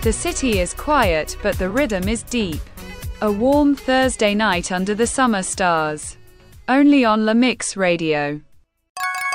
The city is quiet, but the rhythm is deep. A warm Thursday night under the summer stars. Only on La Mix Radio.